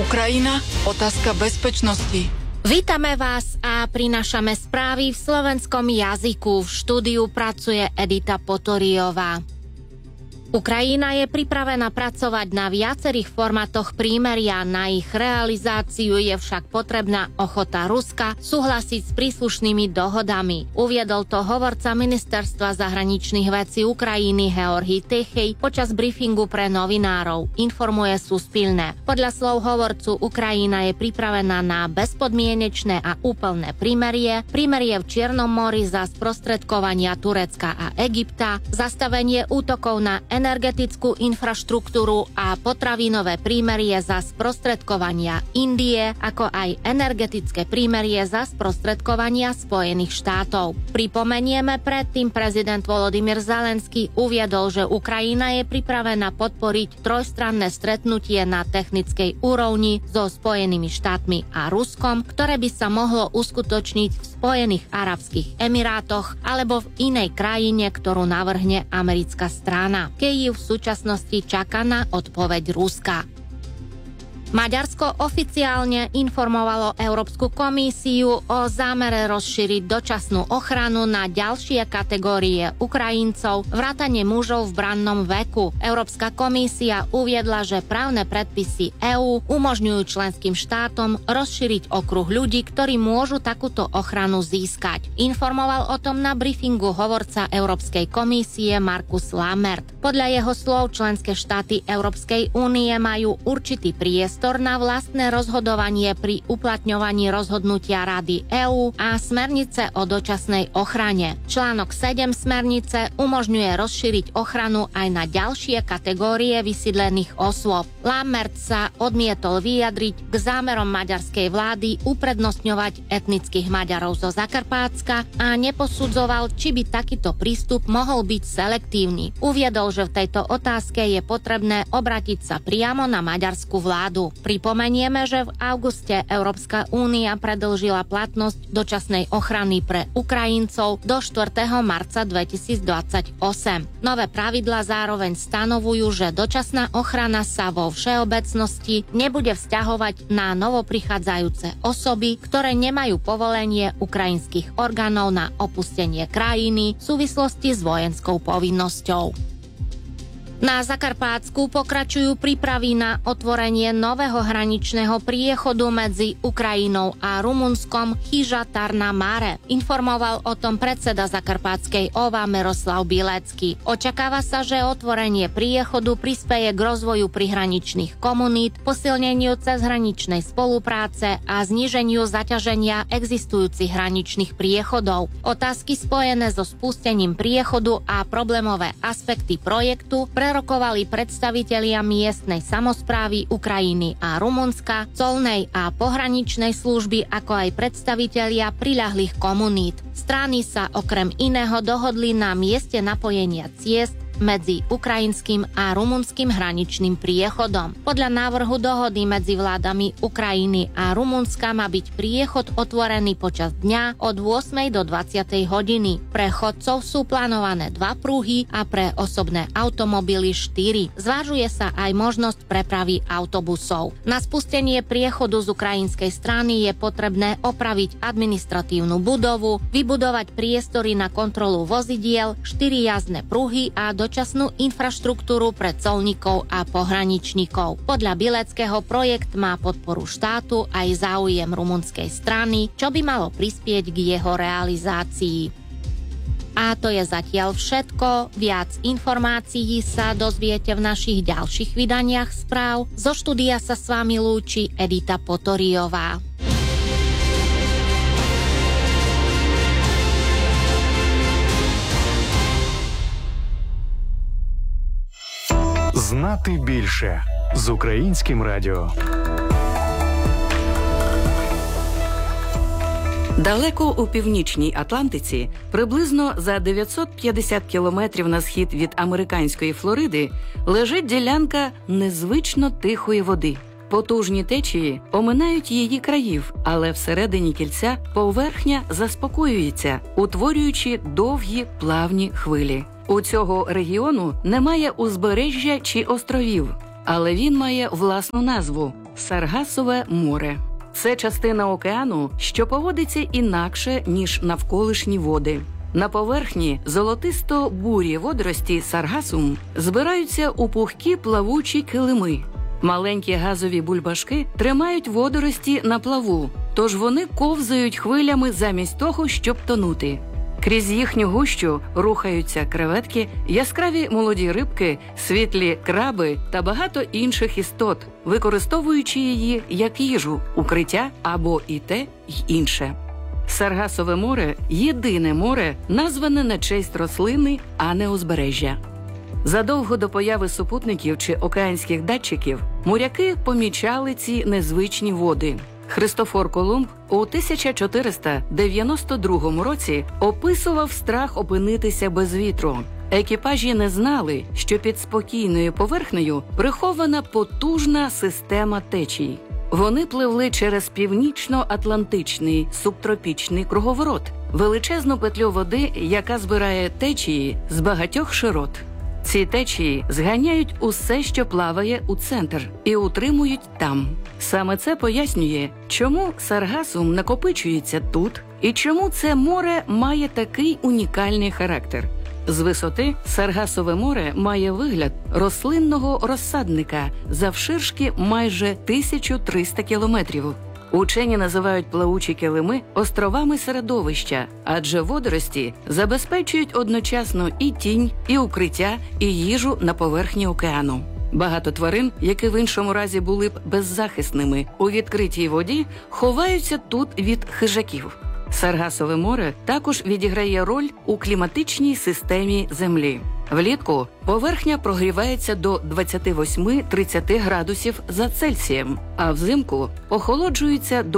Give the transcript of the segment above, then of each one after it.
Ukrajina, otázka bezpečnosti. Vítame vás a prinášame správy v slovenskom jazyku. V štúdiu pracuje Edita Potoriová. Ukrajina je pripravená pracovať na viacerých formátoch prímeria. Na ich realizáciu je však potrebná ochota Ruska súhlasiť s príslušnými dohodami. Uviedol to hovorca Ministerstva zahraničných vecí Ukrajiny Georgi Tichý počas briefingu pre novinárov, informuje Suspilné. Podľa slov hovorcu Ukrajina je pripravená na bezpodmienečné a úplné prímerie v Čiernom mori za sprostredkovania Turecka a Egypta, zastavenie útokov na energetickú infraštruktúru a potravinové prímerie za sprostredkovania Indie, ako aj energetické prímerie za sprostredkovania Spojených štátov. Pripomenieme, predtým prezident Volodymyr Zelenský uviedol, že Ukrajina je pripravená podporiť trojstranné stretnutie na technickej úrovni so Spojenými štátmi a Ruskom, ktoré by sa mohlo uskutočniť v Spojených arabských emirátoch alebo v inej krajine, ktorú navrhne americká strana. Kyjev v súčasnosti čaká na odpoveď Ruska. Maďarsko oficiálne informovalo Európsku komisiu o zámere rozšíriť dočasnú ochranu na ďalšie kategórie Ukrajincov, vrátane mužov v brannom veku. Európska komisia uviedla, že právne predpisy EÚ umožňujú členským štátom rozšíriť okruh ľudí, ktorí môžu takúto ochranu získať. Informoval o tom na briefingu hovorca Európskej komisie Markus Lammert. Podľa jeho slov členské štáty Európskej únie majú určitý priestor na vlastné rozhodovanie pri uplatňovaní rozhodnutia Rady EÚ a smernice o dočasnej ochrane. Článok 7 smernice umožňuje rozšíriť ochranu aj na ďalšie kategórie vysídlených osôb. Lammert sa odmietol vyjadriť k zámerom maďarskej vlády uprednostňovať etnických Maďarov zo Zakarpátska a neposudzoval, či by takýto prístup mohol byť selektívny. Uviedol, že v tejto otázke je potrebné obrátiť sa priamo na maďarskú vládu. Pripomenieme, že v auguste Európska únia predĺžila platnosť dočasnej ochrany pre Ukrajincov do 4. marca 2028. Nové pravidlá zároveň stanovujú, že dočasná ochrana sa vo všeobecnosti nebude vzťahovať na novoprichádzajúce osoby, ktoré nemajú povolenie ukrajinských orgánov na opustenie krajiny v súvislosti s vojenskou povinnosťou. Na Zakarpátsku pokračujú prípravy na otvorenie nového hraničného priechodu medzi Ukrajinou a Rumunskom Chyža Tarna Mare. Informoval o tom predseda Zakarpátskej OVA Miroslav Bilecký. Očakáva sa, že otvorenie priechodu prispeje k rozvoju prihraničných komunít, posilneniu cezhraničnej spolupráce a zníženiu zaťaženia existujúcich hraničných priechodov. Otázky spojené so spustením priechodu a problémové aspekty projektu prerokovali predstavitelia miestnej samosprávy Ukrajiny a Rumunska, colnej a pohraničnej služby, ako aj predstavitelia priľahlých komunít. Strany sa okrem iného dohodli na mieste napojenia ciest medzi ukrajinským a rumunským hraničným priechodom. Podľa návrhu dohody medzi vládami Ukrajiny a Rumunska má byť priechod otvorený počas dňa od 8. do 20. hodiny. Pre chodcov sú plánované 2 pruhy a pre osobné automobily 4. Zvažuje sa aj možnosť prepravy autobusov. Na spustenie priechodu z ukrajinskej strany je potrebné opraviť administratívnu budovu, vybudovať priestory na kontrolu vozidiel, 4 jazdné pruhy a dočasnú infraštruktúru pre colníkov a pohraničníkov. Podľa Bileckého projekt má podporu štátu aj záujem rumunskej strany, čo by malo prispieť k jeho realizácii. A to je zatiaľ všetko. Viac informácií sa dozviete v našich ďalších vydaniach správ. Zo štúdia sa s vami lúči Edita Potoriová. Знати більше з Українським радіо. Далеко у північній Атлантиці, приблизно за 950 кілометрів на схід від американської Флориди, лежить ділянка незвично тихої води. Потужні течії оминають її країв, але всередині кільця поверхня заспокоюється, утворюючи довгі плавні хвилі. У цього регіону немає узбережжя чи островів, але він має власну назву – Саргасове море. Це частина океану, що поводиться інакше, ніж навколишні води. На поверхні золотисто-бурі водорості саргасум збираються у пухкі плавучі килими. Маленькі газові бульбашки тримають водорості на плаву, тож вони ковзають хвилями замість того, щоб тонути. Крізь їхню гущу рухаються креветки, яскраві молоді рибки, світлі краби та багато інших істот, використовуючи її як їжу, укриття або і те, й інше. Саргасове море – єдине море, назване на честь рослини, а не узбережжя. Задовго до появи супутників чи океанських датчиків моряки помічали ці незвичні води. Христофор Колумб у 1492 році описував страх опинитися без вітру. Екіпажі не знали, що під спокійною поверхнею прихована потужна система течій. Вони пливли через північно-атлантичний субтропічний круговорот, величезну петлю води, яка збирає течії з багатьох широт. Ці течії зганяють усе, що плаває у центр, і утримують там. Саме це пояснює, чому саргасум накопичується тут і чому це море має такий унікальний характер. З висоти Саргасове море має вигляд рослинного розсадника завширшки майже 1300 кілометрів. Учені називають плавучі килими островами середовища, адже водорості забезпечують одночасно і тінь, і укриття, і їжу на поверхні океану. Багато тварин, які в іншому разі були б беззахисними у відкритій воді, ховаються тут від хижаків. Саргасове море також відіграє роль у кліматичній системі Землі. Влітку поверхня прогрівається до 28-30 градусів за Цельсієм, а взимку охолоджується до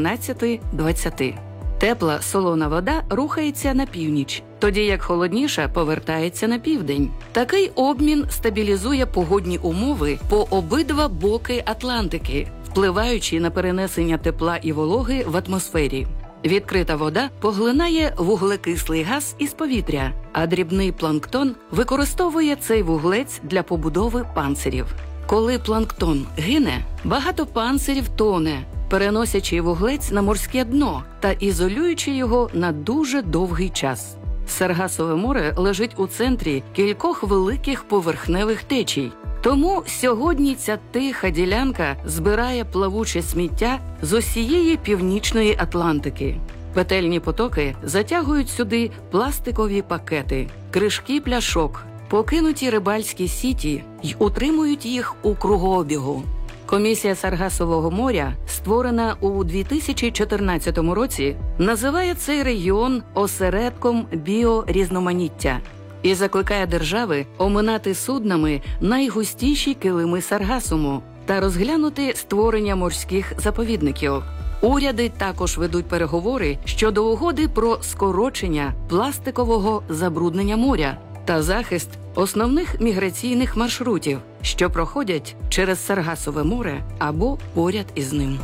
18-20. Тепла солона вода рухається на північ, тоді як холодніша повертається на південь. Такий обмін стабілізує погодні умови по обидва боки Атлантики, впливаючи на перенесення тепла і вологи в атмосфері. Відкрита вода поглинає вуглекислий газ із повітря, а дрібний планктон використовує цей вуглець для побудови панцирів. Коли планктон гине, багато панцирів тоне, переносячи вуглець на морське дно та ізолюючи його на дуже довгий час. Саргасове море лежить у центрі кількох великих поверхневих течій. Тому сьогодні ця тиха ділянка збирає плавуче сміття з усієї північної Атлантики. Петельні потоки затягують сюди пластикові пакети, кришки пляшок, покинуті рибальські сіті й утримують їх у кругообігу. Комісія Саргасового моря, створена у 2014 році, називає цей регіон осередком біорізноманіття і закликає держави оминати суднами найгустіші килими саргасуму та розглянути створення морських заповідників. Уряди також ведуть переговори щодо угоди про скорочення пластикового забруднення моря та захист основних міграційних маршрутів, що проходять через Саргасове море або поряд із ним.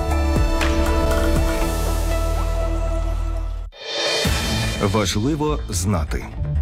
Важливо знати.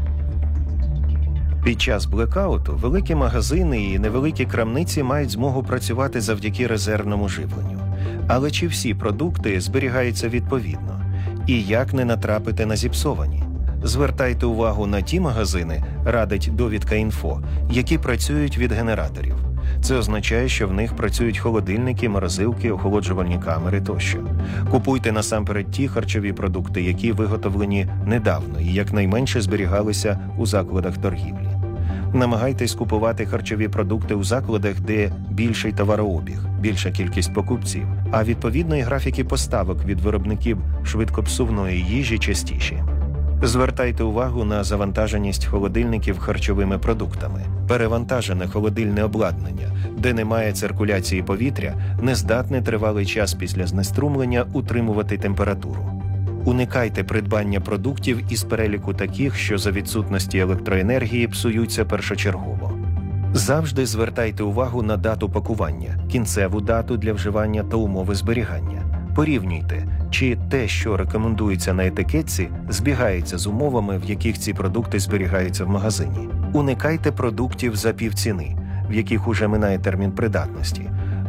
Під час блекауту великі магазини і невеликі крамниці мають змогу працювати завдяки резервному живленню. Але чи всі продукти зберігаються відповідно? І як не натрапити на зіпсовані? Звертайте увагу на ті магазини, радить довідка інфо, які працюють від генераторів. Це означає, що в них працюють холодильники, морозилки, охолоджувальні камери тощо. Купуйте насамперед ті харчові продукти, які виготовлені недавно і якнайменше зберігалися у закладах торгівлі. Намагайтесь купувати харчові продукти у закладах, де більший товарообіг, більша кількість покупців, а відповідно і графіки поставок від виробників швидкопсувної їжі частіші. Звертайте увагу на завантаженість холодильників харчовими продуктами. Перевантажене холодильне обладнання, де немає циркуляції повітря, не здатне тривалий час після знеструмлення утримувати температуру. Уникайте придбання продуктів із переліку таких, що за відсутності електроенергії псуються першочергово. Завжди звертайте увагу на дату пакування, кінцеву дату для вживання та умови зберігання. Порівнюйте, чи те, що рекомендується на етикетці, збігається з умовами, в яких ці продукти зберігаються в магазині. Уникайте продуктів за півціни, в яких уже минає термін придатності.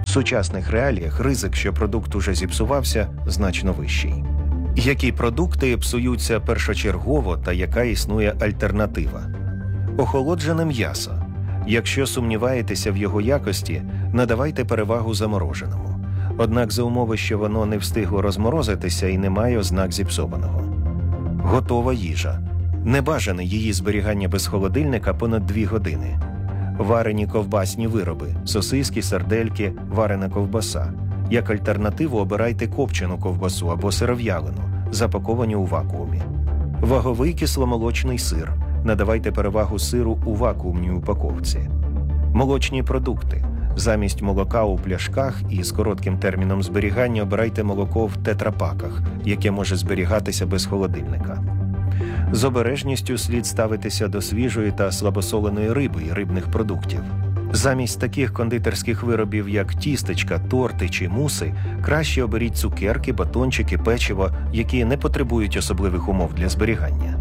В сучасних реаліях ризик, що продукт уже зіпсувався, значно вищий. Які продукти псуються першочергово та яка існує альтернатива? Охолоджене м'ясо. Якщо сумніваєтеся в його якості, надавайте перевагу замороженому. Однак за умови, що воно не встигло розморозитися і не має ознак зіпсованого. Готова їжа. Небажане її зберігання без холодильника понад 2 години. Варені ковбасні вироби, сосиски, сардельки, варена ковбаса. Як альтернативу обирайте копчену ковбасу або сиров'ялену, запаковані у вакуумі. Ваговий кисломолочний сир. Надавайте перевагу сиру у вакуумній упаковці. Молочні продукти. Замість молока у пляшках і з коротким терміном зберігання обирайте молоко в тетрапаках, яке може зберігатися без холодильника. З обережністю слід ставитися до свіжої та слабосоленої риби і рибних продуктів. Замість таких кондитерських виробів, як тістечка, торти чи муси, краще оберіть цукерки, батончики, печиво, які не потребують особливих умов для зберігання.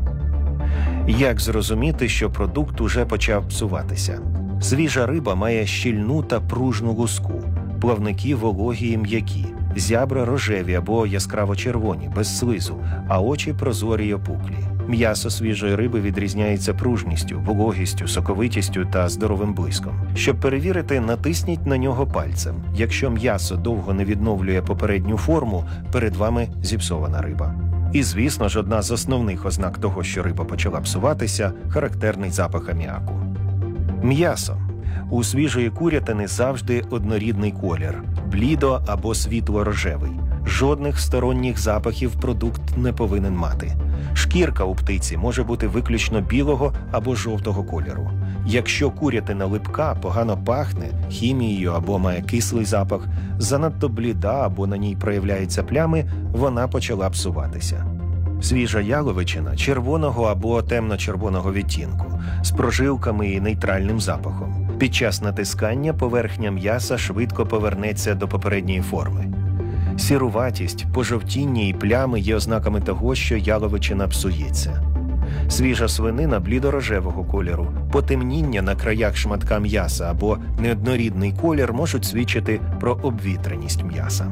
Як зрозуміти, що продукт уже почав псуватися? Свіжа риба має щільну та пружну луску, плавники вологі і м'які, зябра рожеві або яскраво-червоні, без слизу, а очі прозорі й опуклі. М'ясо свіжої риби відрізняється пружністю, вологістю, соковитістю та здоровим блиском. Щоб перевірити, натисніть на нього пальцем. Якщо м'ясо довго не відновлює попередню форму, перед вами зіпсована риба. І, звісно ж, одна з основних ознак того, що риба почала псуватися – характерний запах аміаку. М'ясо. У свіжої курятини завжди однорідний колір – блідо або світло-рожевий. Жодних сторонніх запахів продукт не повинен мати. Шкірка у птиці може бути виключно білого або жовтого кольору. Якщо курятина липка, погано пахне, хімією або має кислий запах, занадто бліда або на ній проявляються плями, вона почала псуватися. Свіжа яловичина червоного або темно-червоного відтінку, з прожилками і нейтральним запахом. Під час натискання поверхня м'яса швидко повернеться до попередньої форми. Сіруватість, пожовтіння і плями є ознаками того, що яловичина псується. Свіжа свинина блідорожевого кольору, потемніння на краях шматка м'яса або неоднорідний колір можуть свідчити про обвітреність м'яса.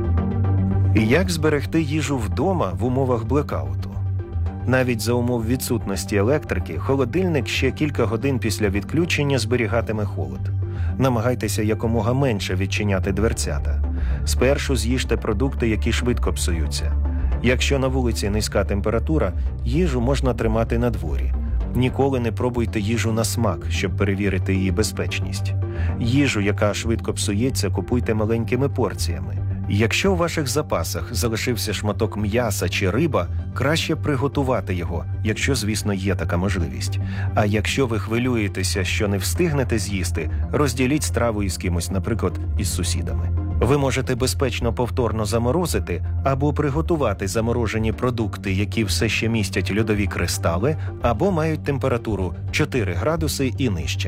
Як зберегти їжу вдома в умовах блекауту? Навіть за умов відсутності електрики, холодильник ще кілька годин після відключення зберігатиме холод. Намагайтеся якомога менше відчиняти дверцята. Спершу з'їжте продукти, які швидко псуються. Якщо на вулиці низька температура, їжу можна тримати на дворі. Ніколи не пробуйте їжу на смак, щоб перевірити її безпечність. Їжу, яка швидко псується, купуйте маленькими порціями. Якщо у ваших запасах залишився шматок м'яса чи риба, краще приготувати його, якщо, звісно, є така можливість. А якщо ви хвилюєтеся, що не встигнете з'їсти, розділіть страву із кимось, наприклад, із сусідами. Ви можете безпечно повторно заморозити або приготувати заморожені продукти, які все ще містять льодові кристали, або мають температуру 4 градуси і нижче.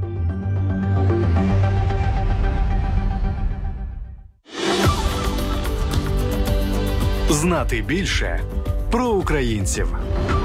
Знати більше про українців.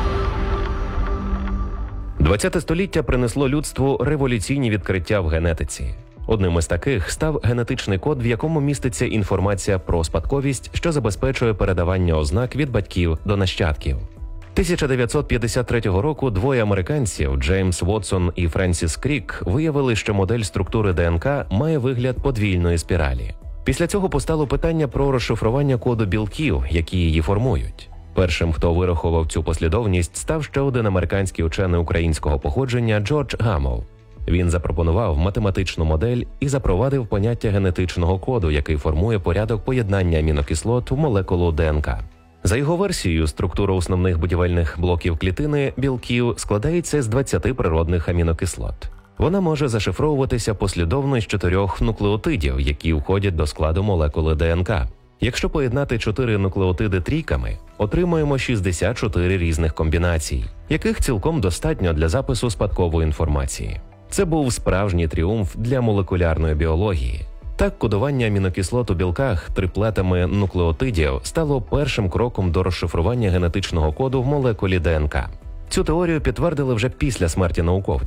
20 століття принесло людству революційні відкриття в генетиці. Одним із таких став генетичний код, в якому міститься інформація про спадковість, що забезпечує передавання ознак від батьків до нащадків. 1953 року двоє американців, Джеймс Вотсон і Френсіс Крік, виявили, що модель структури ДНК має вигляд подвійної спіралі. Після цього постало питання про розшифрування коду білків, які її формують. Першим, хто вирахував цю послідовність, став ще один американський учений українського походження Джордж Гамов. Він запропонував математичну модель і запровадив поняття генетичного коду, який формує порядок поєднання амінокислот в молекулу ДНК. За його версією, структура основних будівельних блоків клітини білків складається з 20 природних амінокислот. Вона може зашифровуватися послідовно із 4 нуклеотидів, які входять до складу молекули ДНК. Якщо поєднати 4 нуклеотиди трійками, отримуємо 64 різних комбінацій, яких цілком достатньо для запису спадкової інформації. Це був справжній тріумф для молекулярної біології. Так, кодування амінокислот у білках триплетами нуклеотидів стало першим кроком до розшифрування генетичного коду в молекулі ДНК. Цю теорію підтвердили вже після смерті науковця.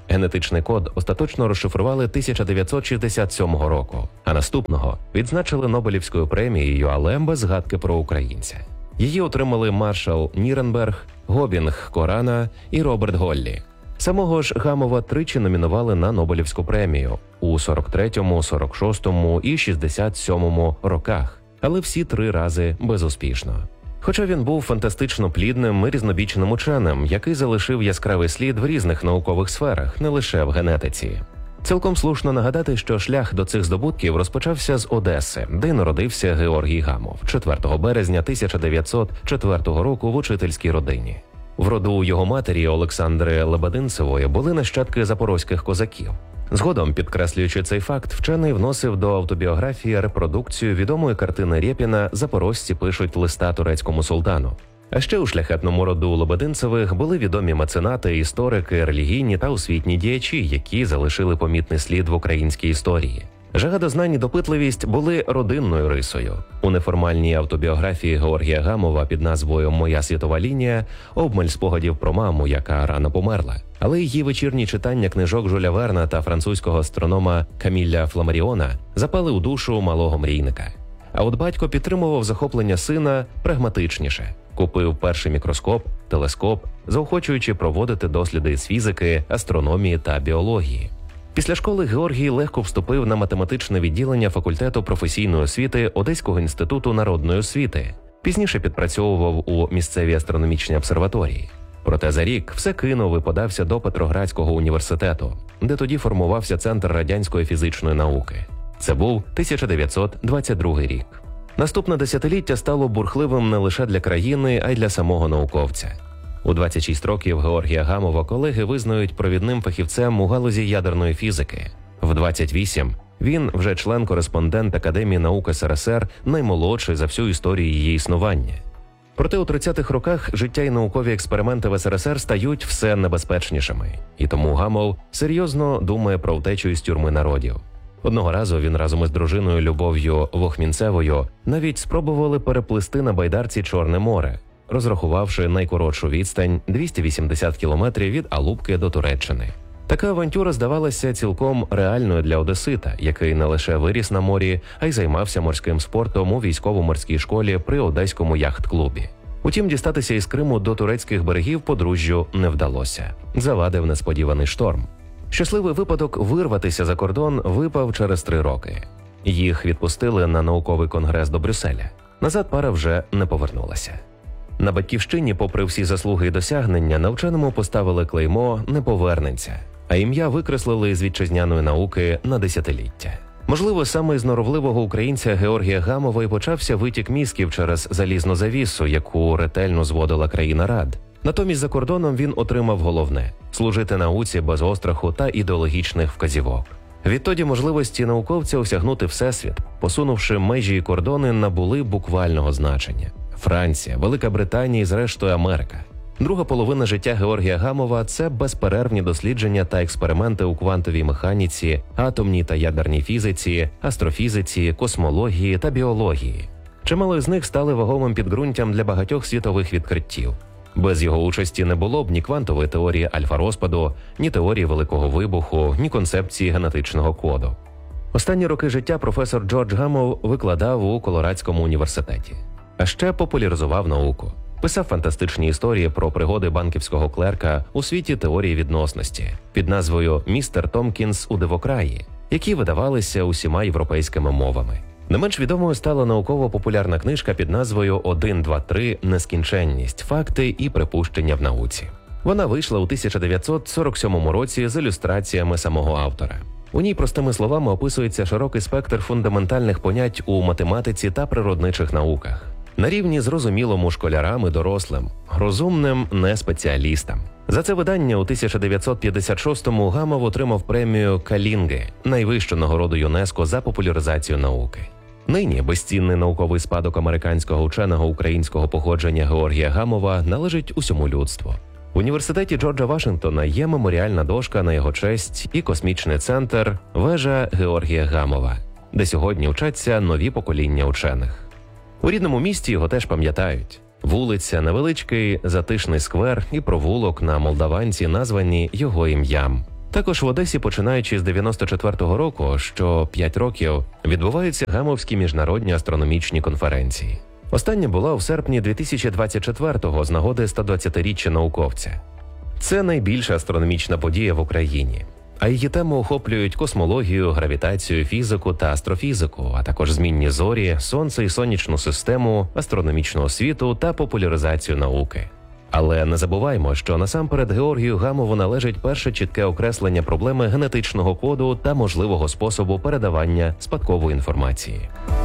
Генетичний код остаточно розшифрували 1967 року, а наступного відзначили Нобелівською премією, але без згадки про українця. Її отримали маршал Ніренберг, Гобінг Корана і Роберт Голлі. Самого ж Гамова тричі номінували на Нобелівську премію у 43-му, 46-му і 67-му роках, але всі 3 рази безуспішно. Хоча він був фантастично плідним і різнобічним ученим, який залишив яскравий слід в різних наукових сферах, не лише в генетиці. Цілком слушно нагадати, що шлях до цих здобутків розпочався з Одеси, де народився Георгій Гамов 4 березня 1904 року в учительській родині. В роду його матері Олександри Лебединцевої були нащадки запорозьких козаків. Згодом, підкреслюючи цей факт, вчений вносив до автобіографії репродукцію відомої картини Рєпіна «Запорожці пишуть листа турецькому султану». А ще у шляхетному роду Лебединцевих були відомі меценати, історики, релігійні та освітні діячі, які залишили помітний слід в українській історії. Жага до знань і допитливість були родинною рисою. У неформальній автобіографії Георгія Гамова під назвою «Моя світова лінія» обмаль спогадів про маму, яка рано померла. Але її вечірні читання книжок Жюля Верна та французького астронома Каміля Фламаріона запали у душу малого мрійника. А от батько підтримував захоплення сина прагматичніше. Купив перший мікроскоп, телескоп, заохочуючи проводити досліди з фізики, астрономії та біології. Після школи Георгій легко вступив на математичне відділення факультету професійної освіти Одеського інституту народної освіти. Пізніше підпрацьовував у місцевій астрономічній обсерваторії. Проте за рік все кинув і подався до Петроградського університету, де тоді формувався Центр радянської фізичної науки. Це був 1922 рік. Наступне десятиліття стало бурхливим не лише для країни, а й для самого науковця. У 26 років Георгія Гамова колеги визнають провідним фахівцем у галузі ядерної фізики. В 28 він вже член-кореспондент Академії наук СРСР, наймолодший за всю історію її існування. Проте у 30-х роках життя і наукові експерименти в СРСР стають все небезпечнішими. І тому Гамов серйозно думає про втечу із тюрми народів. Одного разу він разом із дружиною Любов'ю Вохмінцевою навіть спробували переплисти на байдарці Чорне море, розрахувавши найкоротшу відстань 280 кілометрів від Алупки до Туреччини. Така авантюра здавалася цілком реальною для одесита, який не лише виріс на морі, а й займався морським спортом у військово-морській школі при Одеському яхт-клубі. Утім, дістатися із Криму до турецьких берегів подружжю не вдалося. Завадив несподіваний шторм. Щасливий випадок вирватися за кордон випав через 3 роки. Їх відпустили на науковий конгрес до Брюсселя. Назад пара вже не повернулася. На батьківщині, попри всі заслуги і досягнення, на вченому поставили клеймо «не повернеться», а ім'я викреслили з вітчизняної науки на десятиліття. Можливо, саме із норовливого українця Георгія Гамова і почався витік мізків через залізну завісу, яку ретельно зводила країна Рад. Натомість за кордоном він отримав головне – служити науці без остраху та ідеологічних вказівок. Відтоді можливості науковця осягнути всесвіт, посунувши межі і кордони, набули буквального значення. Франція, Велика Британія і зрештою Америка. Друга половина життя Георгія Гамова – це безперервні дослідження та експерименти у квантовій механіці, атомній та ядерній фізиці, астрофізиці, космології та біології. Чимало з них стали вагомим підґрунтям для багатьох світових відкриттів. Без його участі не було б ні квантової теорії альфа-розпаду, ні теорії Великого вибуху, ні концепції генетичного коду. Останні роки життя професор Джордж Гамов викладав у Колорадському університеті. А ще популяризував науку. Писав фантастичні історії про пригоди банківського клерка у світі теорії відносності під назвою «Містер Томпкінс у дивокраї», які видавалися усіма європейськими мовами. Не менш відомою стала науково-популярна книжка під назвою «1, 2, 3. Нескінченність. Факти і припущення в науці». Вона вийшла у 1947 році з ілюстраціями самого автора. У ній простими словами описується широкий спектр фундаментальних понять у математиці та природничих науках. На рівні зрозумілому школярам і дорослим, розумним не спеціалістам. За це видання у 1956-му Гамов отримав премію Калінги, найвищу нагороду ЮНЕСКО за популяризацію науки. Нині безцінний науковий спадок американського ученого українського походження Георгія Гамова належить усьому людству. В університеті Джорджа Вашингтона є меморіальна дошка на його честь і космічний центр «Вежа Георгія Гамова», де сьогодні вчаться нові покоління учених. У рідному місті його теж пам'ятають. Вулиця, невеличкий затишний сквер і провулок на Молдаванці названі його ім'ям. Також в Одесі, починаючи з 94-го року, що 5 років, відбуваються гамовські міжнародні астрономічні конференції. Остання була в серпні 2024-го з нагоди 120-річчя науковця. Це найбільша астрономічна подія в Україні, а її теми охоплюють космологію, гравітацію, фізику та астрофізику, а також змінні зорі, сонце і сонячну систему, астрономічну освіту та популяризацію науки. Але не забуваймо, що насамперед Георгію Гамову належить перше чітке окреслення проблеми генетичного коду та можливого способу передавання спадкової інформації.